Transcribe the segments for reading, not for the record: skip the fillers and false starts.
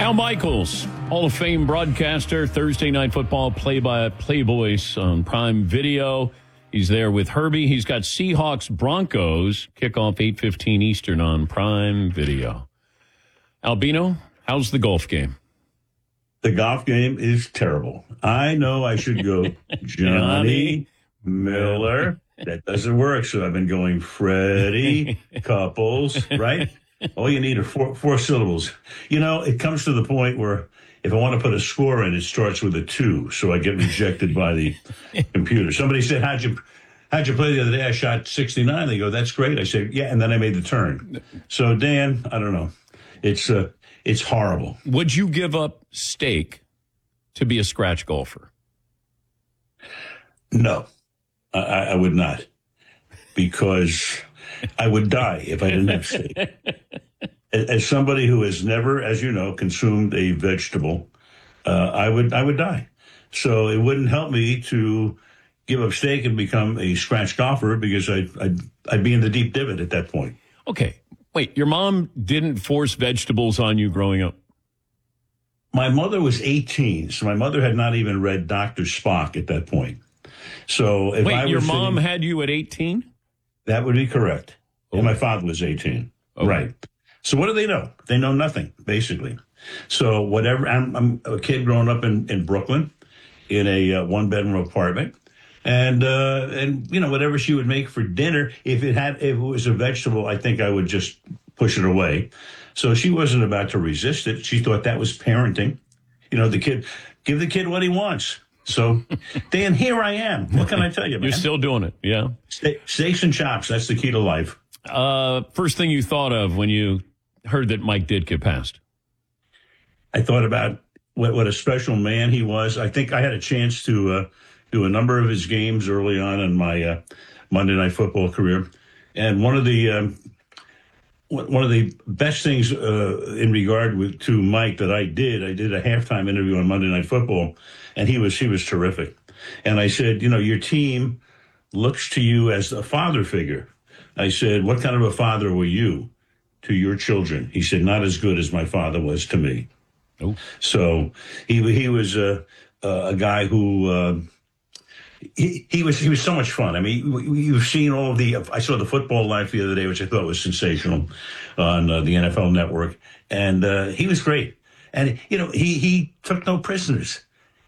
Al Michaels, Hall of Fame broadcaster, Thursday Night Football play-by-play voice on Prime Video. He's there with Herbie. He's got Seahawks Broncos kickoff 8:15 Eastern on Prime Video. Albino, how's the golf game? The golf game is terrible. I know I should go Johnny Miller. That doesn't work, so I've been going Freddie, Couples, right? All you need are four syllables. You know, it comes to the point where if I want to put a score in, it starts with a 2, so I get rejected by the computer. Somebody said, how'd you play the other day? I shot 69. They go, that's great. I said, yeah, and then I made the turn. So, Dan, I don't know. It's horrible. Would you give up steak to be a scratch golfer? No, I would not, because I would die if I didn't have steak. As somebody who has never, as you know, consumed a vegetable, I would die. So it wouldn't help me to give up steak and become a scratch golfer, because I'd be in the deep divot at that point. Okay. Wait, your mom didn't force vegetables on you growing up? My mother was 18, so my mother had not even read Dr. Spock at that point. So if Wait, your mom had you at 18? That would be correct. Oh. And my father was 18. Okay. Right. So what do they know? They know nothing, basically. So whatever, I'm a kid growing up in Brooklyn in a one-bedroom apartment. And you know, whatever she would make for dinner, if it was a vegetable, I think I would just push it away. So she wasn't about to resist it. She thought that was parenting. You know, give the kid what he wants. So, Dan, here I am. What can I tell you, man? You're still doing it, yeah? Steaks and chops, that's the key to life. First thing you thought of when you heard that Mike Ditka passed? I thought about what a special man he was. I think I had a chance to do a number of his games early on in my Monday Night Football career. And one of the best things in regard to Mike that I did a halftime interview on Monday Night Football, and he was terrific. And I said, you know, your team looks to you as a father figure. I said, what kind of a father were you to your children? He said, not as good as my father was to me. Oh. So he was a guy who he was so much fun. I mean, you've seen all of I saw the Football Life the other day, which I thought was sensational on the NFL Network, and he was great. And you know, he took no prisoners.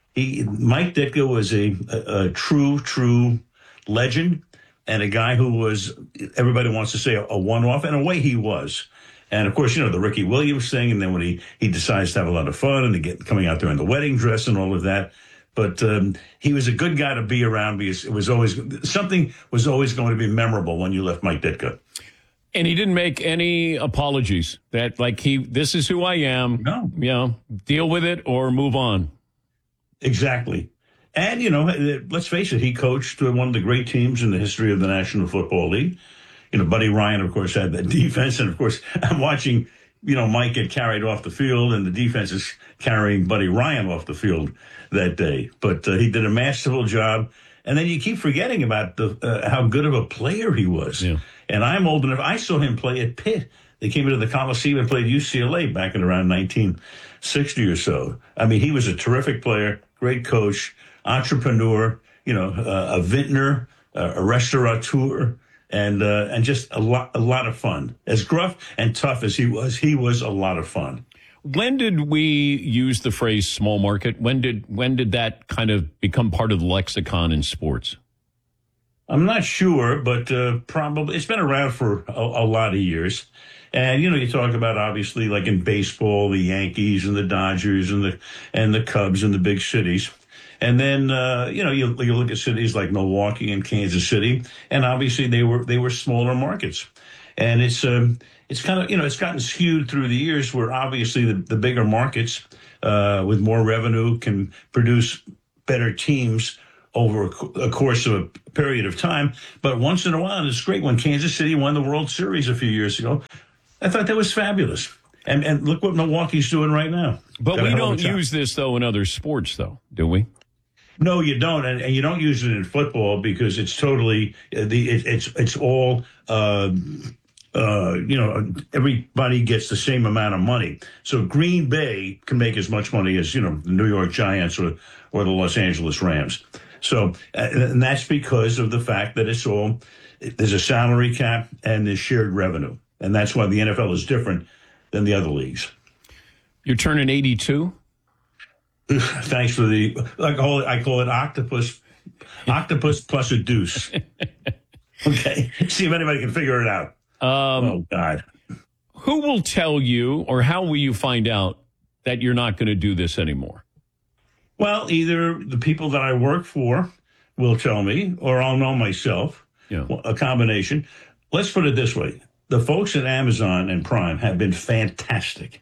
Mike Ditka was a true legend, and a guy who was, everybody wants to say, a one-off, and a way he was. And of course, you know, the Ricky Williams thing, and then when he decides to have a lot of fun and coming out there in the wedding dress and all of that. But he was a good guy to be around, because something was always going to be memorable when you left Mike Ditka. And he didn't make any apologies that, like, this is who I am. No. You know, deal with it or move on. Exactly. And, you know, let's face it, he coached one of the great teams in the history of the National Football League. You know, Buddy Ryan, of course, had that defense. And, of course, I'm watching, you know, Mike get carried off the field, and the defense is carrying Buddy Ryan off the field that day. But he did a masterful job. And then you keep forgetting about how good of a player he was. Yeah. And I'm old enough. I saw him play at Pitt. They came into the Coliseum and played UCLA back in around 1960 or so. I mean, he was a terrific player, great coach, entrepreneur, you know, a vintner, a restaurateur, and just a lot of fun. As gruff and tough as he was a lot of fun. When did we use the phrase small market? When did that kind of become part of the lexicon in sports? I'm not sure, but probably it's been around for a lot of years. And, you know, you talk about, obviously, like in baseball, the Yankees and the Dodgers and the Cubs and the big cities. And then, you know, you look at cities like Milwaukee and Kansas City, and obviously they were smaller markets. And it's kind of, you know, it's gotten skewed through the years, where obviously the bigger markets with more revenue can produce better teams over a course of a period of time. But once in a while, it's great. When Kansas City won the World Series a few years ago, I thought that was fabulous. And look what Milwaukee's doing right now. But we don't use this, though, in other sports, though, do we? No, you don't, and you don't use it in football, because it's totally it's all everybody gets the same amount of money. So Green Bay can make as much money as, the New York Giants or the Los Angeles Rams. So, and that's because of the fact that there's a salary cap and there's shared revenue. And that's why the NFL is different than the other leagues. You're turning 82? Thanks for I call it octopus plus a deuce. Okay. See if anybody can figure it out. Oh, God. Who will tell you, or how will you find out that you're not going to do this anymore? Well, either the people that I work for will tell me, or I'll know myself. Yeah. A combination. Let's put it this way. The folks at Amazon and Prime have been fantastic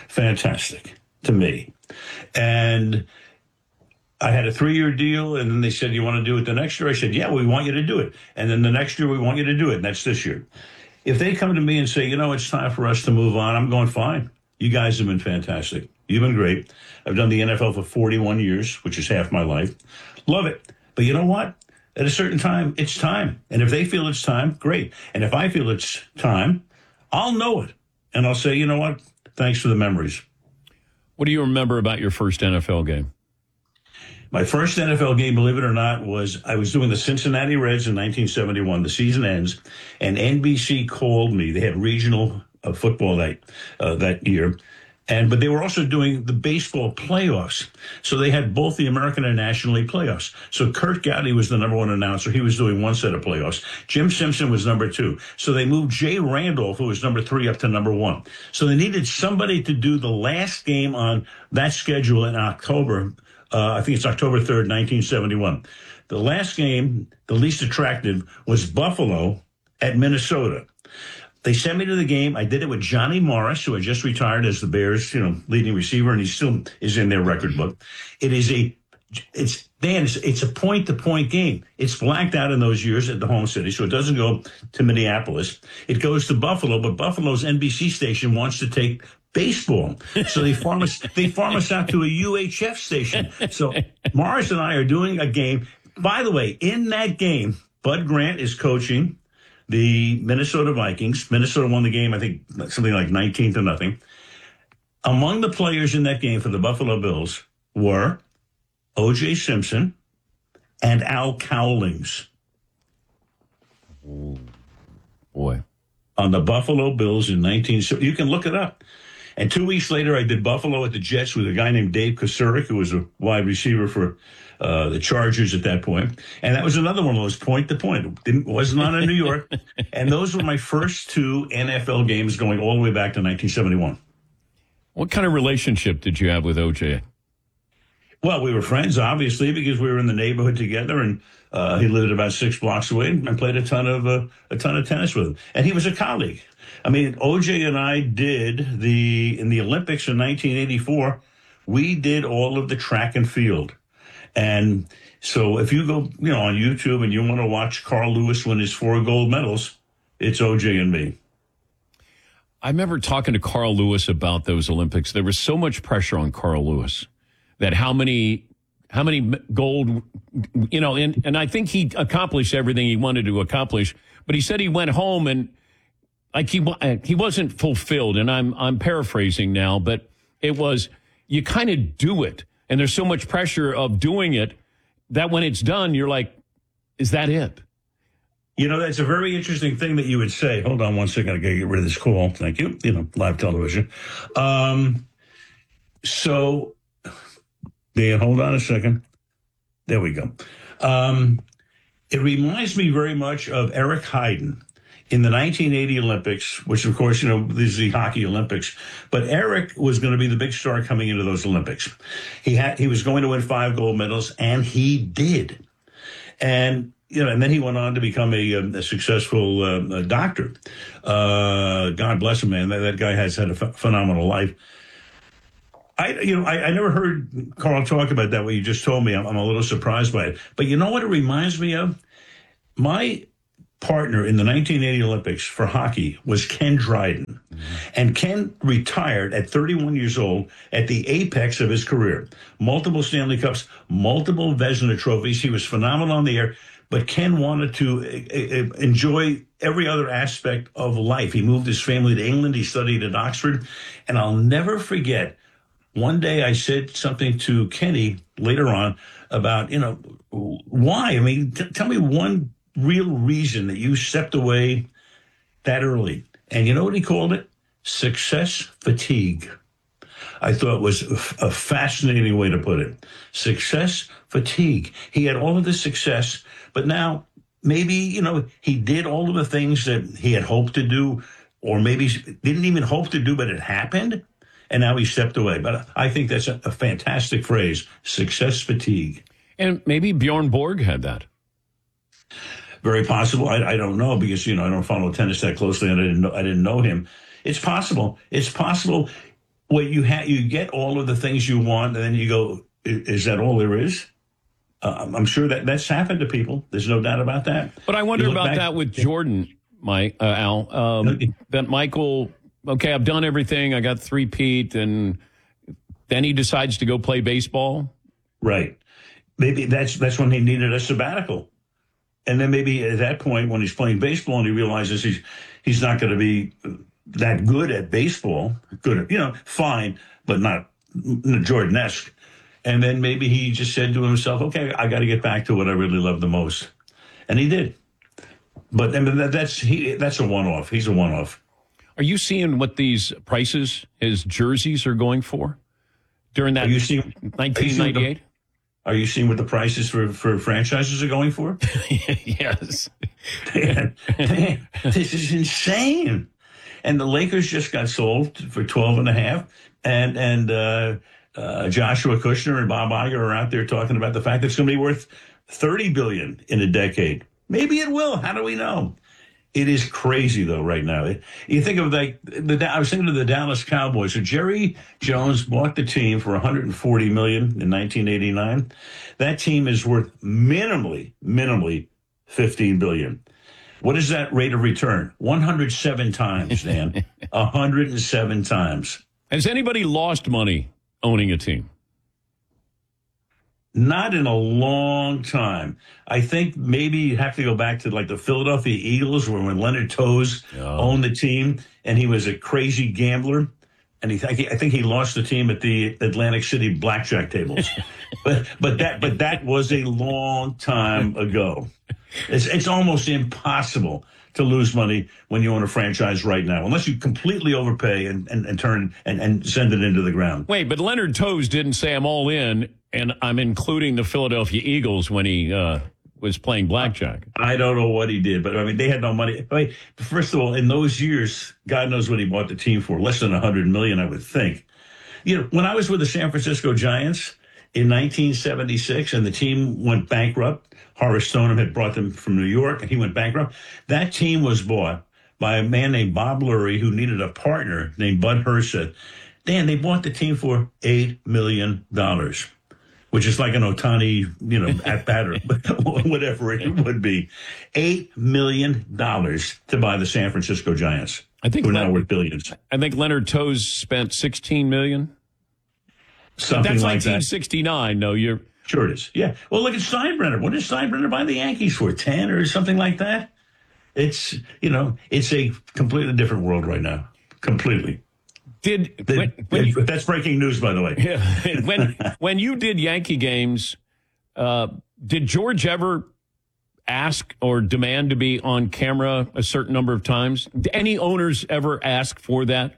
to me. And I had a 3-year deal, and then they said, you want to do it the next year? I said, yeah, we want you to do it. And then the next year, we want you to do it, and that's this year. If they come to me and say, it's time for us to move on, I'm going, fine. You guys have been fantastic. You've been great. I've done the NFL for 41 years, which is half my life. Love it. But you know what? At a certain time, it's time. And if they feel it's time, great. And if I feel it's time, I'll know it. And I'll say, you know what? Thanks for the memories. What do you remember about your first NFL game? My first NFL game, believe it or not, was I was doing the Cincinnati Reds in 1971. The season ends, and NBC called me. They had regional football night that year. But they were also doing the baseball playoffs. So they had both the American and National League playoffs. So Kurt Gowdy was the number one announcer. He was doing one set of playoffs. Jim Simpson was number 2. So they moved Jay Randolph, who was number 3, up to number 1. So they needed somebody to do the last game on that schedule in October. I think it's October 3rd, 1971. The last game, the least attractive, was Buffalo at Minnesota. They sent me to the game. I did it with Johnny Morris, who had just retired as the Bears, leading receiver, and he still is in their record book. It's a point-to-point game. It's blacked out in those years at the home city, so it doesn't go to Minneapolis. It goes to Buffalo, but Buffalo's NBC station wants to take baseball, so they farm us out to a UHF station. So Morris and I are doing a game. By the way, in that game, Bud Grant is coaching the Minnesota Vikings. Minnesota won the game, I think, something like 19-0. Among the players in that game for the Buffalo Bills were O.J. Simpson and Al Cowlings. Oh, boy. On the Buffalo Bills in you can look it up. And 2 weeks later, I did Buffalo at the Jets with a guy named Dave Kosurik, who was a wide receiver for the Chargers at that point. And that was another one of those point-to-point. Wasn't on in New York. And those were my first 2 NFL games going all the way back to 1971. What kind of relationship did you have with O.J.? Well, we were friends, obviously, because we were in the neighborhood together, and he lived about 6 blocks away, and I played a ton of tennis with him. And he was a colleague. I mean, O.J. and I did in the Olympics in 1984, we did all of the track and field. And so if you go, on YouTube and you want to watch Carl Lewis win his 4 gold medals, it's O.J. and me. I remember talking to Carl Lewis about those Olympics. There was so much pressure on Carl Lewis that how many gold, and I think he accomplished everything he wanted to accomplish, but he said he went home and he wasn't fulfilled. And I'm paraphrasing now, but it was, you kind of do it. And there's so much pressure of doing it that when it's done, you're like, is that it? That's a very interesting thing that you would say. Hold on one second. I got to get rid of this call. Thank you. Live television. So, Dan, hold on a second. There we go. It reminds me very much of Eric Heiden in the 1980 Olympics, which, of course, these are the hockey Olympics. But Eric was going to be the big star coming into those Olympics. He was going to win 5 gold medals, and he did. And and then he went on to become a successful doctor. God bless him, man. That guy has had a phenomenal life. I never heard Carl talk about that, what you just told me. I'm a little surprised by it. But you know what it reminds me of? My partner in the 1980 Olympics for hockey was Ken Dryden. Mm-hmm. And Ken retired at 31 years old at the apex of his career. Multiple Stanley Cups, multiple Vezina trophies. He was phenomenal on the air. but Ken wanted to enjoy every other aspect of life. He moved his family to England. He studied at Oxford. And I'll never forget, one day I said something to Kenny later on about, why? I mean, tell me one real reason that you stepped away that early. And you know what he called it? Success fatigue. I thought was a fascinating way to put it. Success fatigue. He had all of this success, but now maybe, he did all of the things that he had hoped to do, or maybe didn't even hope to do, but it happened, and now he stepped away. But I think that's a fantastic phrase, success fatigue. And maybe Bjorn Borg had that. Very possible. I don't know, because, I don't follow tennis that closely, and I didn't know him. It's possible. It's possible. Well, you get all of the things you want, and then you go, is that all there is? I'm sure that's happened to people. There's no doubt about that. But I wonder about that with Jordan, Al. That Michael, okay, I've done everything. I got three-peat, and then he decides to go play baseball. Right. Maybe that's when he needed a sabbatical. And then maybe at that point, when he's playing baseball and he realizes he's not going to be that good at baseball, fine, but not Jordan-esque. And then maybe he just said to himself, okay, I got to get back to what I really love the most. And he did. But I mean, that's a one-off. He's a one-off. Are you seeing what these prices, his jerseys, are going for during that 1998? Are you seeing what the prices for franchises are going for? Yes. Man, this is insane. And the Lakers just got sold for 12 and a half. And Joshua Kushner and Bob Iger are out there talking about the fact that it's going to be worth $30 billion in a decade. Maybe it will. How do we know? It is crazy, though, right now. You think of I was thinking of the Dallas Cowboys. So Jerry Jones bought the team for $140 million in 1989. That team is worth minimally $15 billion. What is that rate of return? 107 times, Dan. 107 times. Has anybody lost money owning a team? Not in a long time. I think maybe you have to go back to like the Philadelphia Eagles, where when Leonard Toews owned the team, and he was a crazy gambler, and I think he lost the team at the Atlantic City blackjack tables. but that was a long time ago. It's almost impossible to lose money when you own a franchise right now, unless you completely overpay and turn and send it into the ground. Wait, but Leonard Toews didn't say I'm all in, and I'm including the Philadelphia Eagles when he was playing blackjack. I don't know what he did, but I mean, they had no money. I mean, first of all, in those years, God knows what he bought the team for, less than $100 million, I would think. When I was with the San Francisco Giants in 1976 and the team went bankrupt, Horace Stoneham had brought them from New York, and he went bankrupt. That team was bought by a man named Bob Lurie, who needed a partner named Bud Herseth. Dan, they bought the team for $8 million, which is like an Ohtani, at bat or whatever it would be. $8 million to buy the San Francisco Giants. I think who are now worth billions. I think Leonard Toews spent $16 million. Something That's like 1969. No, you're. Sure it is. Yeah. Well, look at Steinbrenner. What did Steinbrenner buy the Yankees for? 10 or something like that? It's a completely different world right now. Completely. That's breaking news, by the way. Yeah. When you did Yankee games, did George ever ask or demand to be on camera a certain number of times? Did any owners ever ask for that?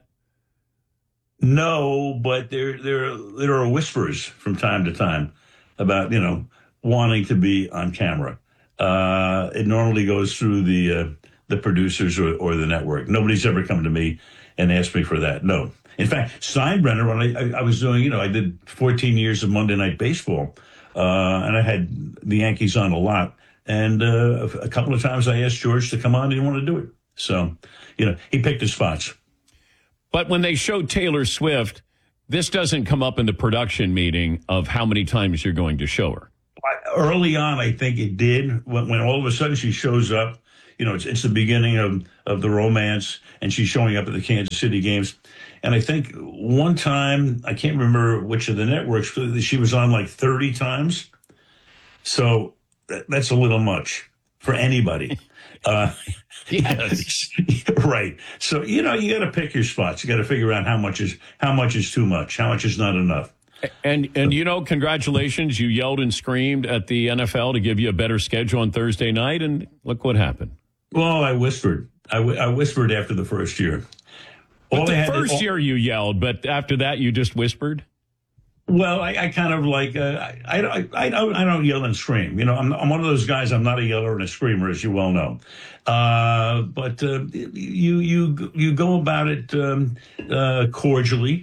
No, but there are whispers from time to time about, wanting to be on camera. It normally goes through the producers or the network. Nobody's ever come to me and asked me for that. No. In fact, Steinbrenner, when I was doing, I did 14 years of Monday Night Baseball, and I had the Yankees on a lot. And a couple of times I asked George to come on. He didn't want to do it. So, he picked his spots. But when they showed Taylor Swift, this doesn't come up in the production meeting of how many times you're going to show her. Early on, I think it did. When all of a sudden she shows up, it's the beginning of the romance, and she's showing up at the Kansas City games. And I think one time, I can't remember which of the networks, she was on like 30 times. So that's a little much for anybody. Yes. Right. So, you got to pick your spots. You got to figure out how much is too much, how much is not enough. And congratulations. You yelled and screamed at the NFL to give you a better schedule on Thursday night, and look what happened. Well, I whispered. I whispered after the first year. The first year you yelled, but after that you just whispered? Well, I kind of like I don't yell and scream. I'm one of those guys. I'm not a yeller and a screamer, as you well know. But you go about it cordially,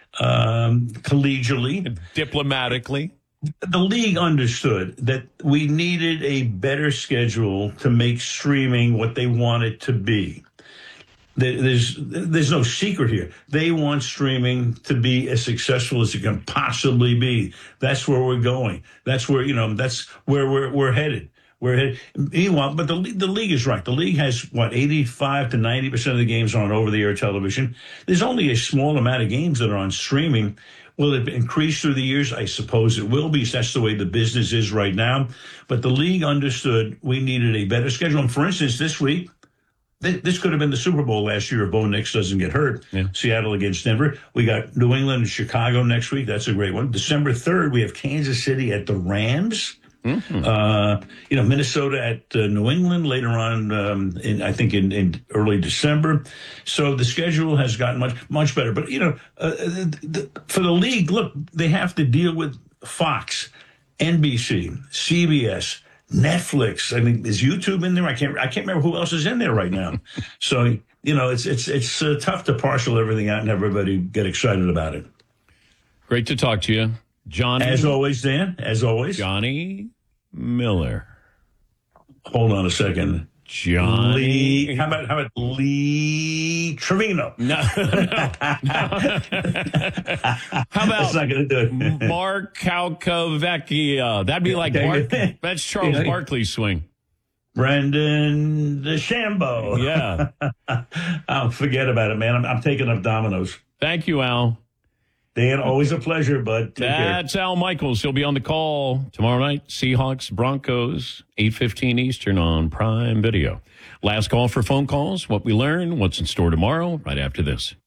collegially, diplomatically. The league understood that we needed a better schedule to make streaming what they want it to be. There's no secret here. They want streaming to be as successful as it can possibly be. That's where we're going. That's where we're headed. We're headed. Meanwhile, but the league is right. The league has 85 to 90% of the games on over-the-air television. There's only a small amount of games that are on streaming. Will it increase through the years? I suppose it will be. That's the way the business is right now. But the league understood we needed a better schedule. And for instance, this week, this could have been the Super Bowl last year if Bo Nix doesn't get hurt. Yeah. Seattle against Denver. We got New England and Chicago next week. That's a great one. December 3rd, we have Kansas City at the Rams. Mm-hmm. Minnesota at New England later on, in early December. So the schedule has gotten much better. But, for the league, look, they have to deal with Fox, NBC, CBS, Netflix. I mean, is YouTube in there? I can't remember who else is in there right now. So, it's tough to parcel everything out and everybody get excited about it. Great to talk to you, Johnny. As always, Dan. As always, Johnny Miller. Hold on a second. Johnny. Lee, how about Lee Trevino? No. How about that's not going to do it. Mark Calcavecchia? That'd be like that's Charles Barkley's swing. Brendan DeChambeau. Yeah. Oh, forget about it, man. I'm taking up dominoes. Thank you, Al. Dan, always a pleasure, bud. That's Al Michaels. He'll be on the call tomorrow night. Seahawks, Broncos, 8:15 Eastern on Prime Video. Last call for phone calls, what we learn, what's in store tomorrow, right after this.